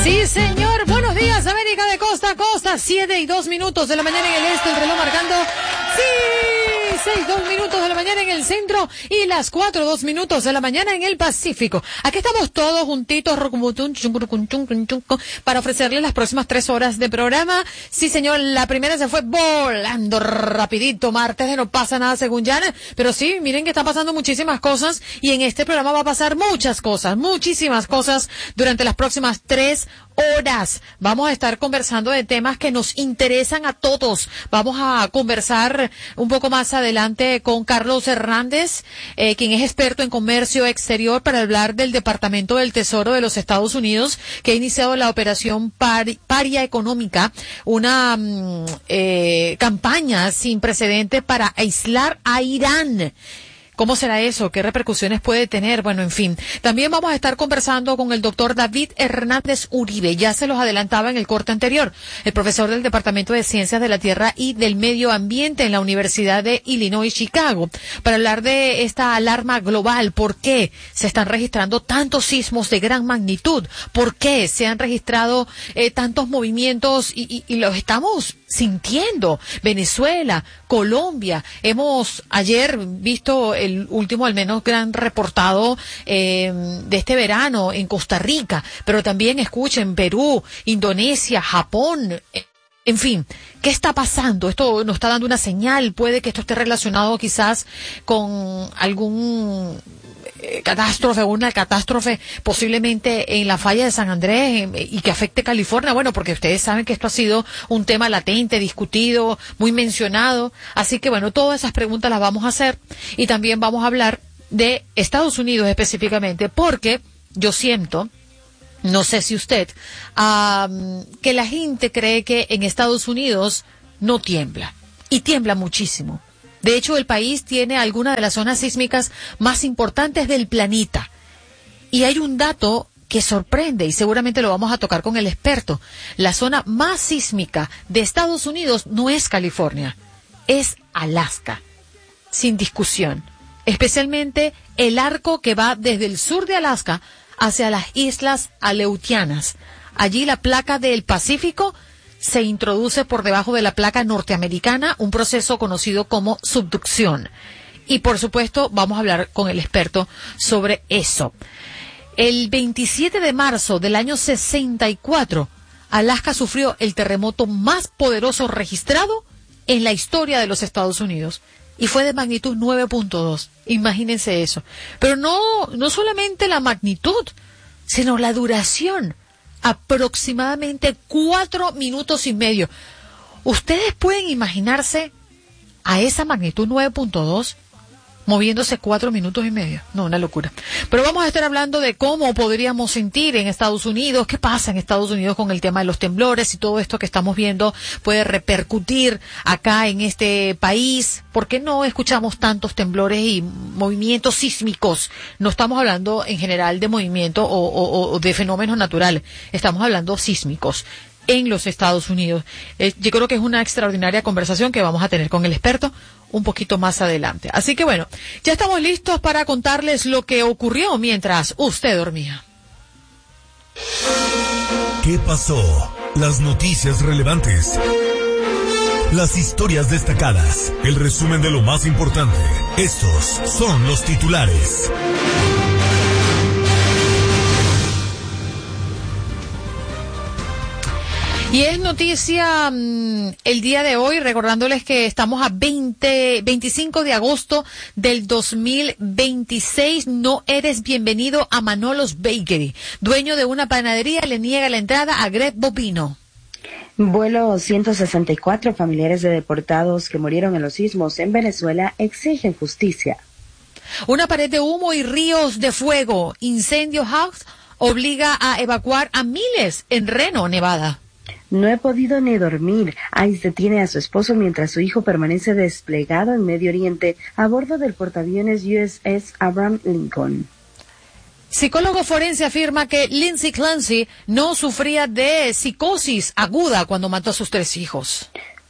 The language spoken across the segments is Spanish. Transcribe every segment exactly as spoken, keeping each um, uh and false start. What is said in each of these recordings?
Sí, señor. Buenos días, América de costa a costa. Siete y dos minutos de la mañana en el este, el reloj marcando. Sí, seis, dos minutos de la mañana en el centro y las cuatro, dos minutos de la mañana en el Pacífico. Aquí estamos todos juntitos para ofrecerles las próximas tres horas de programa. Sí, señor, la primera se fue volando rapidito. Martes de no pasa nada según Yana. Pero sí, miren que están pasando muchísimas cosas y en este programa va a pasar muchas cosas, muchísimas cosas durante las próximas tres horas. Vamos a estar conversando de temas que nos interesan a todos. Vamos a conversar un poco más adelante con Carlos Hernández, eh, quien es experto en comercio exterior, para hablar del Departamento del Tesoro de los Estados Unidos, que ha iniciado la operación Par Paria Económica, una mm, eh, campaña sin precedente para aislar a Irán. ¿Cómo será eso? ¿Qué repercusiones puede tener? Bueno, en fin. También vamos a estar conversando con el doctor David Hernández Uribe. Ya se los adelantaba en el corte anterior. El profesor del Departamento de Ciencias de la Tierra y del Medio Ambiente en la Universidad de Illinois, Chicago, para hablar de esta alarma global. ¿Por qué se están registrando tantos sismos de gran magnitud? ¿Por qué se han registrado eh, tantos movimientos y, y, y los estamos sintiendo? Venezuela, Colombia. Hemos ayer visto el último, al menos, gran reportado eh, de este verano en Costa Rica, pero también escuchen Perú, Indonesia, Japón. En fin, ¿qué está pasando? Esto nos está dando una señal. Puede que esto esté relacionado quizás con algún catástrofe, una catástrofe posiblemente en la falla de San Andrés eh, y que afecte California. Bueno, porque ustedes saben que esto ha sido un tema latente, discutido, muy mencionado. Así que bueno, todas esas preguntas las vamos a hacer y también vamos a hablar de Estados Unidos específicamente, porque yo siento, no sé si usted, um, que la gente cree que en Estados Unidos no tiembla, y tiembla muchísimo. De hecho, el país tiene algunas de las zonas sísmicas más importantes del planeta. Y hay un dato que sorprende, y seguramente lo vamos a tocar con el experto. La zona más sísmica de Estados Unidos no es California, es Alaska, sin discusión. Especialmente el arco que va desde el sur de Alaska hacia las islas Aleutianas. Allí la placa del Pacífico se introduce por debajo de la placa norteamericana, un proceso conocido como subducción. Y por supuesto vamos a hablar con el experto sobre eso. El veintisiete de marzo del año sesenta y cuatro, Alaska sufrió el terremoto más poderoso registrado en la historia de los Estados Unidos. Y fue de magnitud nueve punto dos. Imagínense eso. Pero no, no solamente la magnitud, sino la duración. Aproximadamente cuatro minutos y medio. ¿Ustedes pueden imaginarse a esa magnitud nueve punto dos moviéndose cuatro minutos y medio? No, una locura. Pero vamos a estar hablando de cómo podríamos sentir en Estados Unidos, qué pasa en Estados Unidos con el tema de los temblores y todo esto que estamos viendo puede repercutir acá en este país. ¿Por qué no escuchamos tantos temblores y movimientos sísmicos? No estamos hablando en general de movimientos o, o, o de fenómenos naturales, estamos hablando sísmicos en los Estados Unidos. Eh, yo creo que es una extraordinaria conversación que vamos a tener con el experto un poquito más adelante. Así que bueno, ya estamos listos para contarles lo que ocurrió mientras usted dormía. ¿Qué pasó? Las noticias relevantes, las historias destacadas, el resumen de lo más importante. Estos son los titulares. Y es noticia mmm, el día de hoy, recordándoles que estamos a veinte, veinticinco de agosto del dos mil veintiséis. No eres bienvenido a Manolos Bakery. Dueño de una panadería le niega la entrada a Greg Bobino. Vuelo ciento sesenta y cuatro, familiares de deportados que murieron en los sismos en Venezuela exigen justicia. Una pared de humo y ríos de fuego. Incendio House obliga a evacuar a miles en Reno, Nevada. No he podido ni dormir. ICE detiene a su esposo mientras su hijo permanece desplegado en Medio Oriente a bordo del portaaviones U S S Abraham Lincoln. Psicólogo forense afirma que Lindsay Clancy no sufría de psicosis aguda cuando mató a sus tres hijos.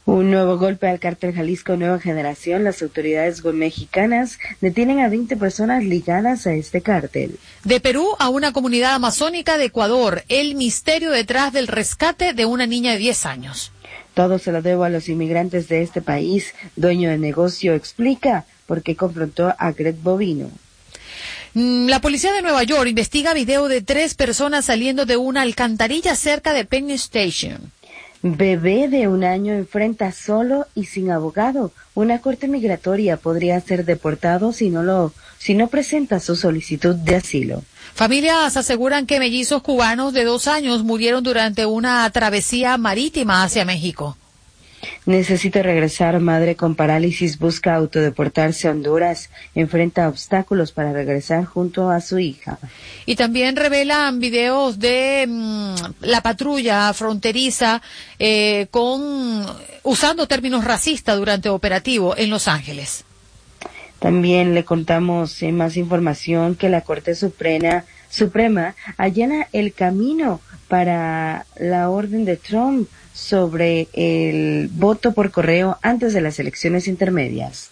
Un nuevo golpe al cártel Jalisco Nueva Generación. Las autoridades mexicanas detienen a veinte personas ligadas a este cártel. De Perú a una comunidad amazónica de Ecuador. El misterio detrás del rescate de una niña de diez años. Todo se lo debo a los inmigrantes de este país. Dueño de negocio explica por qué confrontó a Greg Bovino. La policía de Nueva York investiga video de tres personas saliendo de una alcantarilla cerca de Penn Station. Bebé de un año enfrenta solo y sin abogado. Una corte migratoria podría ser deportado si no lo, si no presenta su solicitud de asilo. Familias aseguran que mellizos cubanos de dos años murieron durante una travesía marítima hacia México. Necesito regresar. Madre con parálisis busca autodeportarse a Honduras. Enfrenta obstáculos para regresar junto a su hija. Y también revelan videos de mmm, la patrulla fronteriza eh, con usando términos racistas durante operativo en Los Ángeles. También le contamos eh, más información que la Corte Suprema, Suprema allana el camino para la orden de Trump sobre el voto por correo antes de las elecciones intermedias.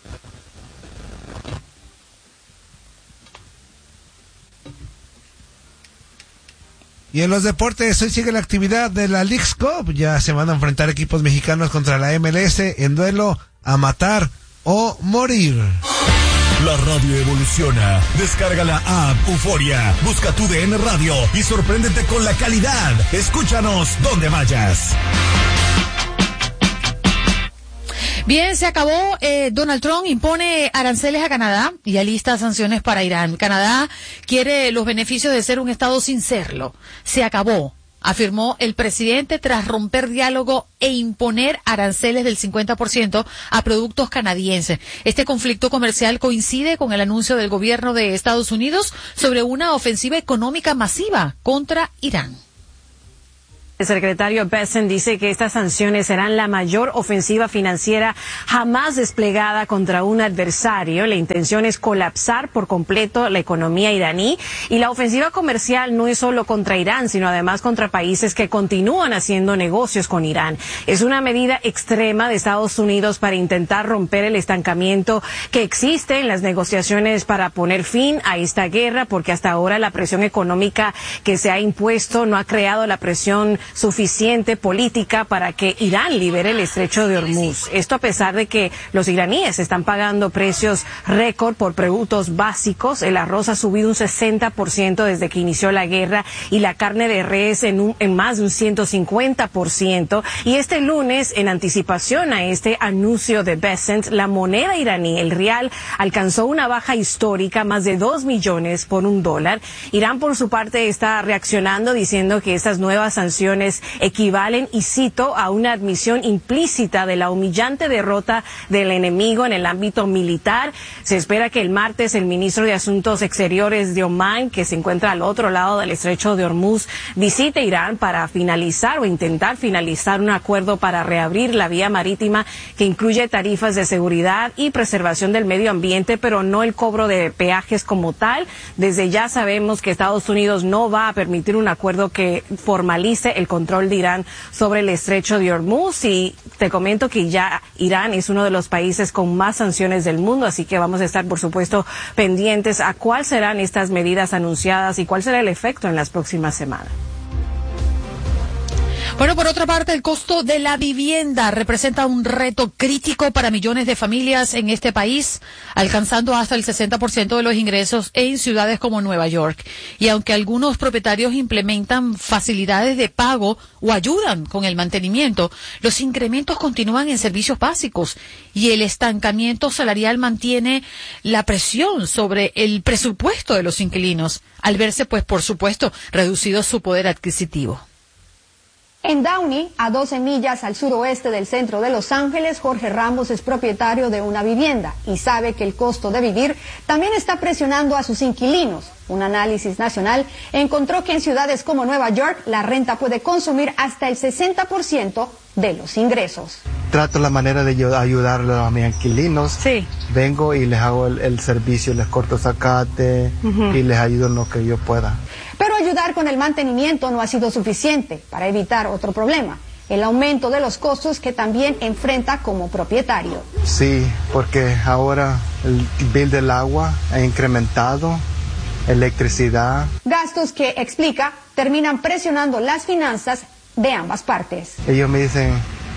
Y en los deportes, hoy sigue la actividad de la Leagues Cup. Ya se van a enfrentar equipos mexicanos contra la M L S en duelo a matar o morir. La radio evoluciona. Descarga la app Euforia. Busca tu D N Radio y sorpréndete con la calidad. Escúchanos donde vayas. Bien, se acabó. Eh, Donald Trump impone aranceles a Canadá y alista sanciones para Irán. Canadá quiere los beneficios de ser un Estado sin serlo. Se acabó, afirmó el presidente tras romper diálogo e imponer aranceles del cincuenta por ciento a productos canadienses. Este conflicto comercial coincide con el anuncio del gobierno de Estados Unidos sobre una ofensiva económica masiva contra Irán. El secretario Bessent dice que estas sanciones serán la mayor ofensiva financiera jamás desplegada contra un adversario. La intención es colapsar por completo la economía iraní, y la ofensiva comercial no es solo contra Irán, sino además contra países que continúan haciendo negocios con Irán. Es una medida extrema de Estados Unidos para intentar romper el estancamiento que existe en las negociaciones para poner fin a esta guerra, porque hasta ahora la presión económica que se ha impuesto no ha creado la presión suficiente política para que Irán libere el estrecho de Hormuz. Esto a pesar de que los iraníes están pagando precios récord por productos básicos. El arroz ha subido un sesenta por ciento desde que inició la guerra, y la carne de res en, un, en más de un ciento cincuenta por ciento. Y este lunes, en anticipación a este anuncio de Bessent, la moneda iraní, el rial, alcanzó una baja histórica, más de dos millones por un dólar. Irán, por su parte, está reaccionando diciendo que estas nuevas sanciones equivalen, y cito, a una admisión implícita de la humillante derrota del enemigo en el ámbito militar. Se espera que el martes el ministro de Asuntos Exteriores de Omán, que se encuentra al otro lado del estrecho de Hormuz, visite Irán para finalizar o intentar finalizar un acuerdo para reabrir la vía marítima que incluye tarifas de seguridad y preservación del medio ambiente, pero no el cobro de peajes como tal. Desde ya sabemos que Estados Unidos no va a permitir un acuerdo que formalice el control de Irán sobre el estrecho de Hormuz, y te comento que ya Irán es uno de los países con más sanciones del mundo, así que vamos a estar, por supuesto, pendientes a cuáles serán estas medidas anunciadas y cuál será el efecto en las próximas semanas. Bueno, por otra parte, el costo de la vivienda representa un reto crítico para millones de familias en este país, alcanzando hasta el sesenta por ciento de los ingresos en ciudades como Nueva York. Y aunque algunos propietarios implementan facilidades de pago o ayudan con el mantenimiento, los incrementos continúan en servicios básicos, y el estancamiento salarial mantiene la presión sobre el presupuesto de los inquilinos, al verse, pues, por supuesto, reducido su poder adquisitivo. En Downey, a doce millas al suroeste del centro de Los Ángeles, Jorge Ramos es propietario de una vivienda y sabe que el costo de vivir también está presionando a sus inquilinos. Un análisis nacional encontró que en ciudades como Nueva York la renta puede consumir hasta el sesenta por ciento de los ingresos. Trato la manera de ayudar a mis inquilinos. Sí. Vengo y les hago el, el servicio, les corto zacate uh-huh. y les ayudo en lo que yo pueda. Pero ayudar con el mantenimiento no ha sido suficiente para evitar otro problema. el aumento de los costos que también enfrenta como propietario. Sí, porque ahora el bill del agua ha incrementado, electricidad. Gastos que, explica, terminan presionando las finanzas de ambas partes. Ellos me dicen,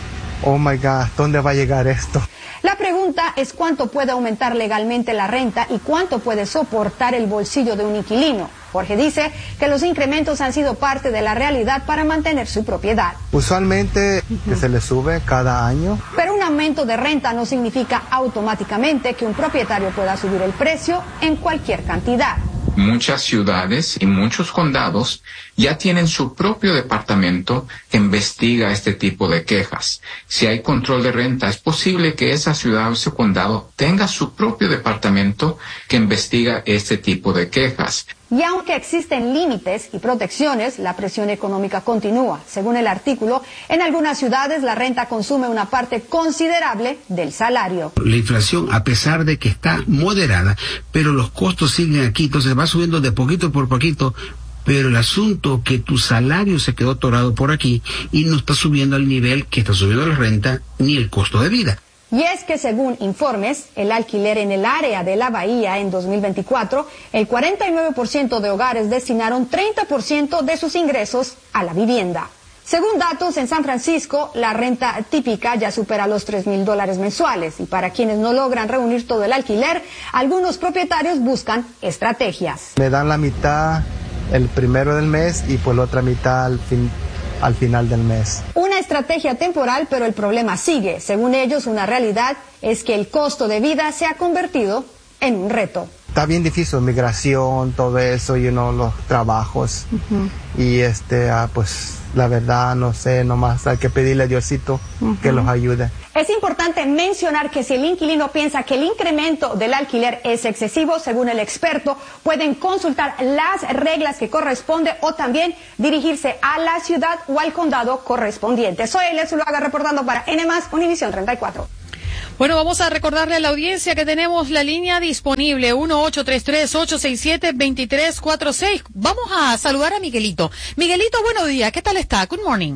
oh my God, ¿dónde va a llegar esto? La pregunta es cuánto puede aumentar legalmente la renta y cuánto puede soportar el bolsillo de un inquilino. Jorge dice que los incrementos han sido parte de la realidad para mantener su propiedad. Usualmente que se le sube cada año. Pero un aumento de renta no significa automáticamente que un propietario pueda subir el precio en cualquier cantidad. Muchas ciudades y muchos condados ya tienen su propio departamento que investiga este tipo de quejas. Si hay control de renta, es posible que esa ciudad o ese condado tenga su propio departamento que investiga este tipo de quejas. Y aunque existen límites y protecciones, la presión económica continúa. Según el artículo, en algunas ciudades la renta consume una parte considerable del salario. La inflación, a pesar de que está moderada, pero los costos siguen aquí, entonces va subiendo de poquito por poquito, pero el asunto que tu salario se quedó atorado por aquí y no está subiendo al nivel que está subiendo la renta ni el costo de vida. Y es que según informes, el alquiler en el área de la Bahía en dos mil veinticuatro, el cuarenta y nueve por ciento de hogares destinaron treinta por ciento de sus ingresos a la vivienda. Según datos, en San Francisco, la renta típica ya supera los tres mil dólares mensuales y para quienes no logran reunir todo el alquiler, algunos propietarios buscan estrategias. Me dan la mitad el primero del mes y por la otra mitad al fin. al final del mes. Una estrategia temporal, pero el problema sigue. Según ellos, una realidad es que el costo de vida se ha convertido en un reto. Está bien difícil, migración, todo eso, you know, los trabajos. Uh-huh. Y este, ah, pues, la verdad, no sé, nomás hay que pedirle a Diosito uh-huh. que los ayude. Es importante mencionar que si el inquilino piensa que el incremento del alquiler es excesivo, según el experto, pueden consultar las reglas que corresponde o también dirigirse a la ciudad o al condado correspondiente. Soy Elia Zuluaga reportando para N más, Univisión treinta y cuatro. Bueno, vamos a recordarle a la audiencia que tenemos la línea disponible uno ocho tres tres, ocho seis siete, dos tres cuatro seis. Vamos a saludar a Miguelito. Miguelito, buenos días. ¿Qué tal está? Good morning.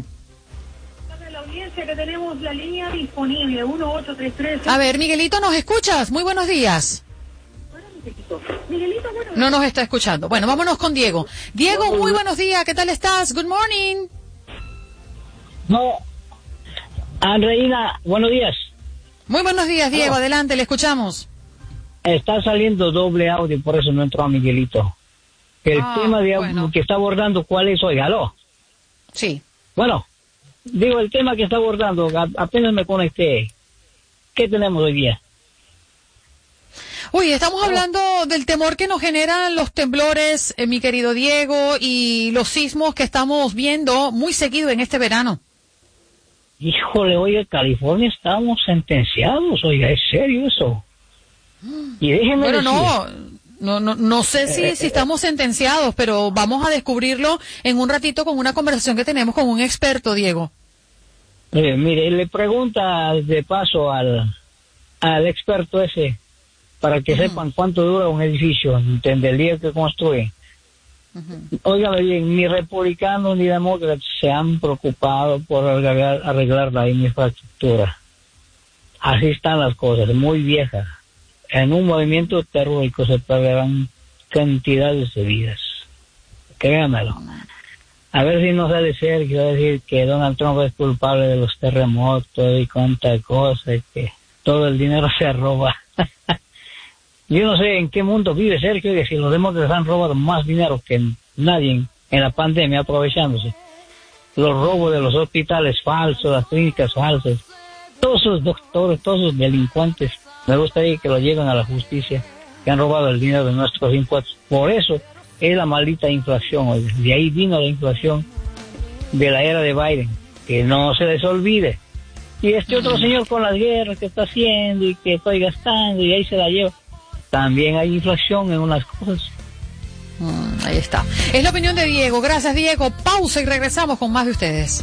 La audiencia que tenemos la línea disponible uno ocho tres tres. A ver, Miguelito, ¿nos escuchas? Muy buenos días. Miguelito, bueno. No nos está escuchando. Bueno, vámonos con Diego. Diego, muy buenos días. ¿Qué tal estás? Good morning. No, Andreina, buenos días. Muy buenos días, Diego. Oh. Adelante, le escuchamos. Está saliendo doble audio, por eso no entró a Miguelito. El ah, tema de bueno. que está abordando, ¿cuál es hoy? ¿Aló? Sí. Bueno, digo, el tema que está abordando, apenas me conecté. ¿Qué tenemos hoy día? Uy, estamos hablando del temor que nos generan los temblores, eh, mi querido Diego, y los sismos que estamos viendo muy seguido en este verano. Híjole, oye, California estamos sentenciados, oiga, ¿es serio eso? Y déjenme Bueno, decir, no, no, no, no sé si, eh, si estamos sentenciados, pero vamos a descubrirlo en un ratito con una conversación que tenemos con un experto, Diego. Eh, mire, le pregunta de paso al, al experto ese, para que uh-huh. sepan cuánto dura un edificio, desde el día que construyen. Uh-huh. Óigame bien, ni republicanos ni demócratas se han preocupado por arreglar, arreglar la infraestructura. Así están las cosas, muy viejas. En un movimiento terrorífico se perderán cantidades de vidas. Créamelo. A ver si no sale Sergio a decir que Donald Trump es culpable de los terremotos y cuánta cosa, y que todo el dinero se roba. Yo no sé en qué mundo vive Sergio, que si los demócratas han robado más dinero que nadie en, en la pandemia aprovechándose. Los robos de los hospitales falsos, las clínicas falsas, todos esos doctores, todos esos delincuentes, me gustaría que lo lleven a la justicia, que han robado el dinero de nuestros impuestos. Por eso es la maldita inflación, oye. De ahí vino la inflación de la era de Biden, que no se les olvide. Y este otro señor con las guerras que está haciendo y que estoy gastando y ahí se la lleva. También hay inflación en unas cosas. Mm, ahí está. Es la opinión de Diego. Gracias, Diego. Pausa y regresamos con más de ustedes.